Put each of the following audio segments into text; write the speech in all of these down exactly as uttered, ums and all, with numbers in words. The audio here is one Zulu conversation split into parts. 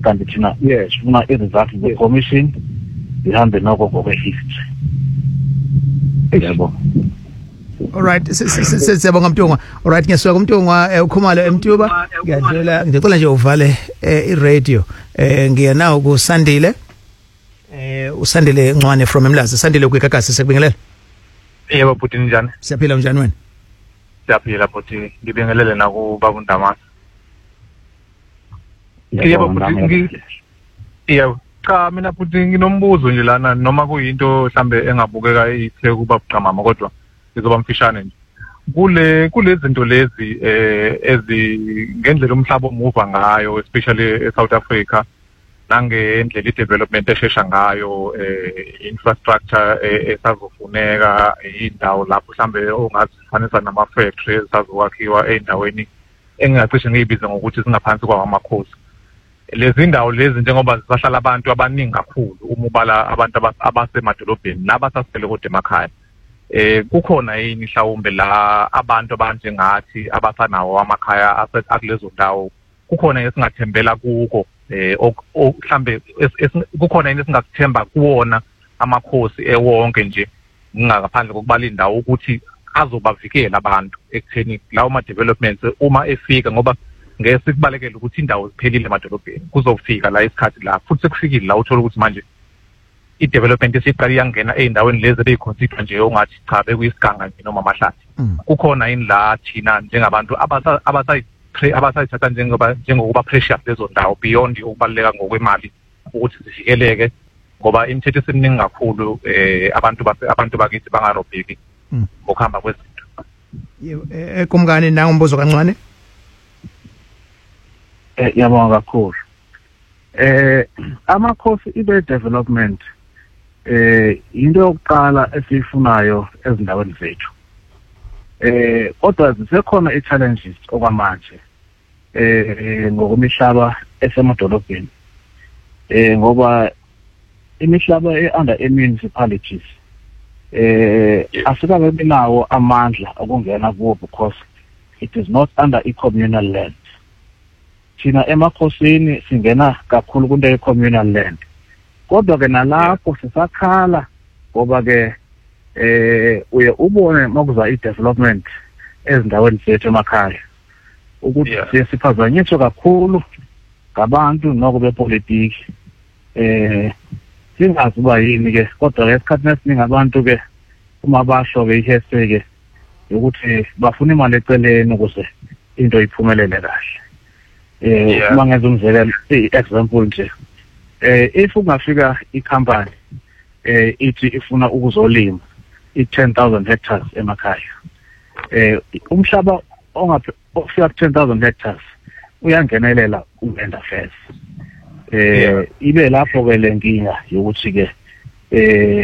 kanti thina yes sifuna i-result ye-commission ihambe noko ngokwe-history. Yebo. Alright, siyabonga Mtungwa. Alright, ngiyasuka kuMtungwa ukhumalo eMtuba. Ngiyadlula ngicela nje uvale i-radio. Eh ngiya nawo kuSandile. Eh uSandile Ncwane from Emlazi. Sandile kwigagasi sekubingelela. Yebo bhuti njani? Siyaphila njani wena? Siyaphila bhuti, ngibingelele na ku Baba Ndamase. Yebo bhuti, yebo cha mina bhuti nginombuzo nje lana noma kuyinto mhlambe engabukeka ithe kuba buqamama kodwa izoba mfishane nje. Kule kulezi zinto lezi eh ezi ngendlela umhlaba omuva ngayo especially eSouth Africa nangendlela i-development eshesha ngayo eh infrastructure esazofuneka indawo lapho mhlambe ongazifanisa nama factories esazokwakhiwa endaweni engingacishe ngiyibize ngokuthi singaphansi kwamakhosi. Lezi ndawo lezi njengoba zisahlala abantu abaningi kakhulu uma ubala abantu abasemadolobheni nabasasele kodwa emakhaya. Eh kukhona yini mhlawumbe la abantu abanje ngathi abasanawo amakhaya akulezo ndawo kukhona esingathembela kuko eh mhlambe kukhona yini esingathemba kuwona amakhosi ewonke nje ngingakaphandle kokubala indawo ukuthi azobavikela abantu ekutheni lawo ma developments uma efika ngoba ngeke sikubalekele ukuthi indawo ziphelile emadolobheni kuzofika la isikhathi la futhi sekufikile la uthola ukuthi manje i-development esiqala iyangena ey'ndaweni lezi ebeyiconsider nje ongathi cha bekuyisiganga nje noma amahlathi. Kukhona yini la thina njengabantu abasayithatha njengoba njengokuba pressure lezo ndawo beyond ukubaluleka ngokwemali ukuthi zifikeleke ngoba imithetho esiningi kakhulu eh abantu abantu bakithi bangarobheki ngokuhamba kwezinto. Eh kumngane na umbuzo kancane? Eh yabonga kakhulu. Eh amakhosi ibe development eh into yokuqala esiyifunayo ezindaweni zethu. Eh kodwa zisekhona i-challenges okwamanje eh ngokumihlaba esemadolobheni. Eh ngoba imihlaba e-under municipalities eh asikabe binawo amandla okungena kuwo because it is not under i-communal land. Thina emakhosini singena kakhulu kunto ye-communal land. Kodwa ke nalapho sisakhala ngoba ke eh uye ubone makuza i-development ezindaweni zethu emakhaya ukuthi siphazanyiswa kakhulu ngabantu noko bepolitiki. Eh singazi uba yini ke kodwa ke esikhathini esiningi abantu ke uma basho ke ihese ke ukuthi bafuna imali eceleni ukuze into iphumelele kahle. Eh uma ngenza umzekelo i-example nje eh if ungafika i-company eh ithi ifuna ukuzolima i-ten thousand hectares emakhaya eh umhlaba ongafika ten thousand hectares uyangenelela uMenda Affairs eh ibe lapho ke lenkinga yokuthi ke eh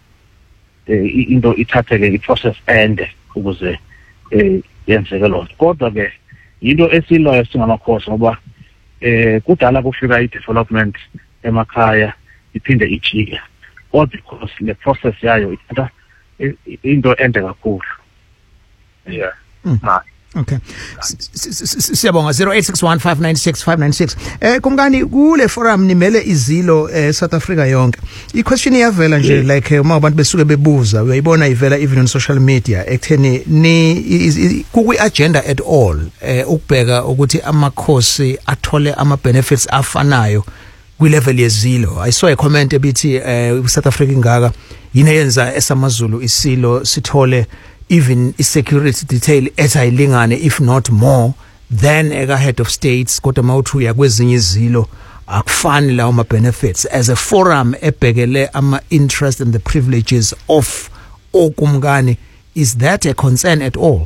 into ithatheke i-process ende ukuze eh yenzeke lonke kodwa ke into esiloyo singamakhosi ngoba eh kudala kufika i-development emakhaya iphinde ijike all because the process yayo ithatha into ende kakhulu. Yeah. Okay. Siyabonga zero eight six one five nine six five nine six. Eh kumkani kule forum nimele izilo eh South Africa yonke. I question iyavela nje like uma abantu besuke bebuza uyayibona ivela even on social media ekutheni ni ku agenda at all eh ukubheka ukuthi amakhosi athole ama benefits afanayo kwi level yezilo. I saw a comment ebithi eh South Africa ingaka yini yenza esamazulu isilo sithole even security detail etayilingane if not more than eka head of states kodwa mawuthu ya kwezinye izilo akufani lawo ma benefits as a forum ebhekele ama interest and the privileges of okumkani. Is that a concern at all?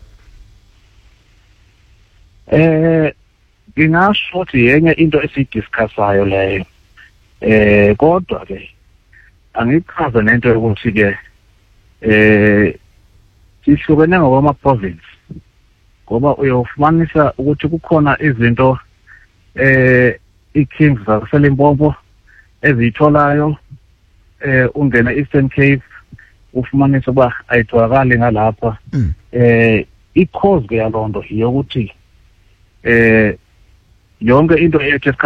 Eh ngingasho ukuthi yenye into esidiscussayo leyo eh kodwa ke angichaza nento yokuthi ke eh sihlukene ngokwama province ngoba uyofumanisa ukuthi kukhona izinto eh iKings zaseLimpopo ezitholayo eh ungena Eastern Cape ufumanisa uba ayitholakali ngalapha eh i-cause ke yalonto yokuthi eh yonke into ethe